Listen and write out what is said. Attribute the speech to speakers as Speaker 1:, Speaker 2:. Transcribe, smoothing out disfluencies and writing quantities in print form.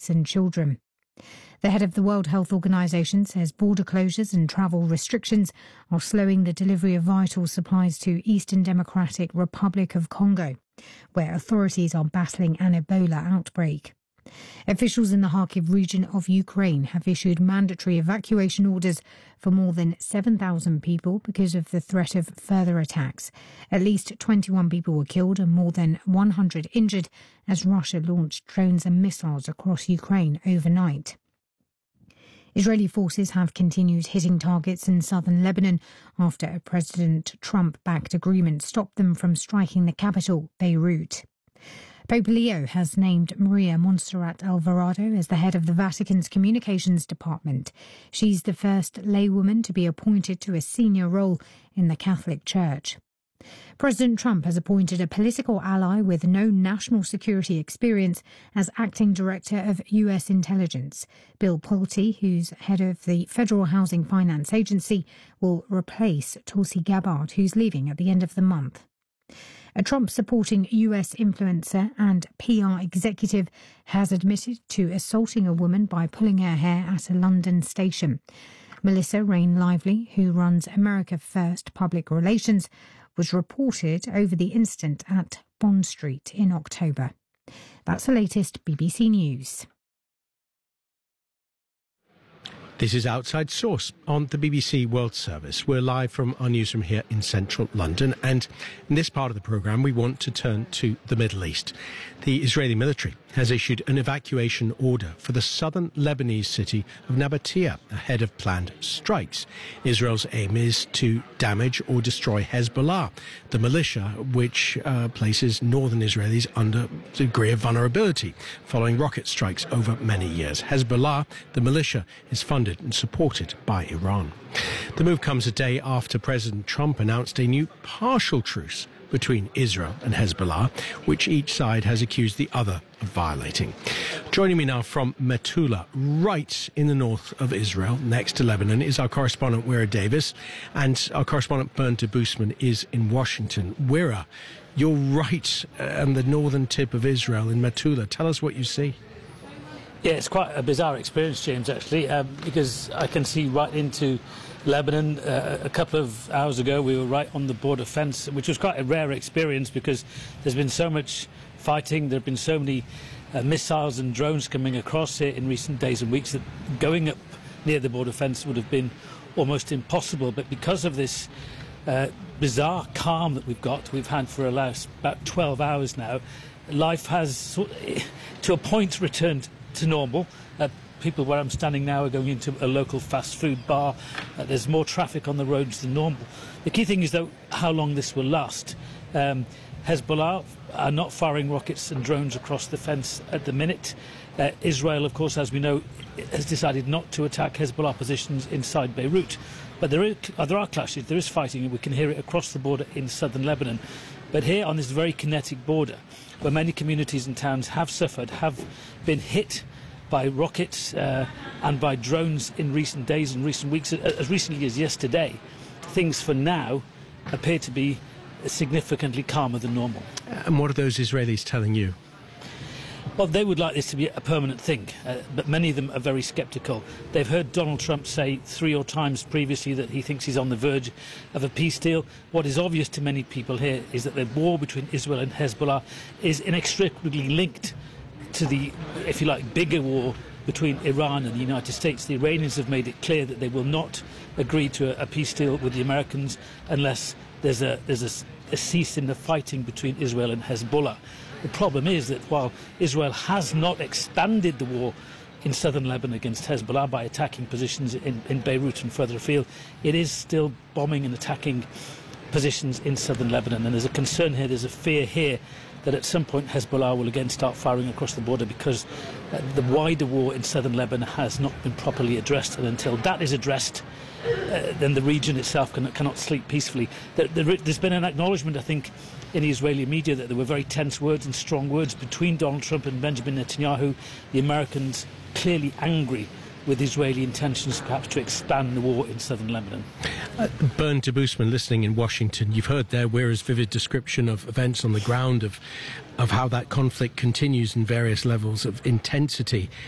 Speaker 1: diabetics and children. The head of the World Health Organization says border closures and travel restrictions are slowing the delivery of vital supplies to Eastern Democratic Republic of Congo, where authorities are battling an Ebola outbreak. Officials in the Kharkiv region of Ukraine have issued mandatory evacuation orders for more than 7,000 people because of the threat of further attacks. At least 21 people were killed and more than 100 injured as Russia launched drones and missiles across Ukraine overnight. Israeli forces have continued hitting targets in southern Lebanon after a President Trump-backed agreement stopped them from striking the capital, Beirut. Pope Leo has named Maria Montserrat Alvarado as the head of the Vatican's communications department. She's the first laywoman to be appointed to a senior role in the Catholic Church. President Trump has appointed a political ally with no national security experience as acting director of U.S. intelligence. Bill Pulte, who's head of the Federal Housing Finance Agency, will replace Tulsi Gabbard, who's leaving at the end of the month. A Trump-supporting US influencer and PR executive has admitted to assaulting a woman by pulling her hair at a London station. Melissa Rain Lively, who runs America First Public Relations, was reported over the incident at Bond Street in October. That's the latest BBC News.
Speaker 2: This is Outside Source on the BBC World Service. We're live from our newsroom here in central London, and in this part of the programme we want to turn to the Middle East. The Israeli military has issued an evacuation order for the southern Lebanese city of Nabatea ahead of planned strikes. Israel's aim is to damage or destroy Hezbollah, the militia which places northern Israelis under a degree of vulnerability following rocket strikes over many years. Hezbollah, the militia, is funded and supported by Iran. The move comes a day after President Trump announced a new partial truce between Israel and Hezbollah, which each side has accused the other of violating. Joining me now from Metula, right in the north of Israel, next to Lebanon, is our correspondent Wira Davis, and our correspondent Bernd de Boosman is in Washington. Wira, you're right on the northern tip of Israel in Metula. Tell us what you see.
Speaker 3: Yeah, it's quite a bizarre experience, James, actually, because I can see right into Lebanon. A couple of hours ago, we were right on the border fence, which was quite a rare experience because there's been so much fighting. There have been so many missiles and drones coming across here in recent days and weeks that going up near the border fence would have been almost impossible. But because of this bizarre calm that we've had for about 12 hours now, life has, to a point, returned to normal. People where I'm standing now are going into a local fast food bar. There's more traffic on the roads than normal. The key thing is, though, how long this will last. Hezbollah are not firing rockets and drones across the fence at the minute. Israel, of course, as we know, has decided not to attack Hezbollah positions inside Beirut. But there are clashes, there is fighting, and we can hear it across the border in southern Lebanon. But here on this very kinetic border, where many communities and towns have suffered, have been hit by rockets and by drones in recent days and recent weeks, as recently as yesterday, things for now appear to be significantly calmer than normal.
Speaker 2: And what are those Israelis telling you?
Speaker 3: Well, they would like this to be a permanent thing, but many of them are very sceptical. They've heard Donald Trump say 3 times previously that he thinks he's on the verge of a peace deal. What is obvious to many people here is that the war between Israel and Hezbollah is inextricably linked to the, if you like, bigger war between Iran and the United States. The Iranians have made it clear that they will not agree to a peace deal with the Americans unless there's a cease in the fighting between Israel and Hezbollah. The problem is that while Israel has not expanded the war in southern Lebanon against Hezbollah by attacking positions in Beirut and further afield, it is still bombing and attacking positions in southern Lebanon. And there's a concern here, there's a fear here that at some point Hezbollah will again start firing across the border because the wider war in southern Lebanon has not been properly addressed. And until that is addressed, then the region itself cannot sleep peacefully. There's been an acknowledgement, I think, in the Israeli media that there were very tense words and strong words between Donald Trump and Benjamin Netanyahu. The Americans clearly angry with Israeli intentions perhaps to expand the war in southern Lebanon.
Speaker 2: Bernd de Boosman, listening in Washington, you've heard there Wira's vivid description of events on the ground, of how that conflict continues in various levels of intensity.